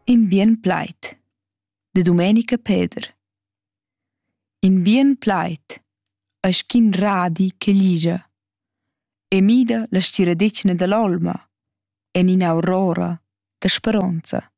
In bien plait de Domenica Peder. In bien plait a schin radi che gligia e mida la stiradetgna dall'olma en in aurora da speronza.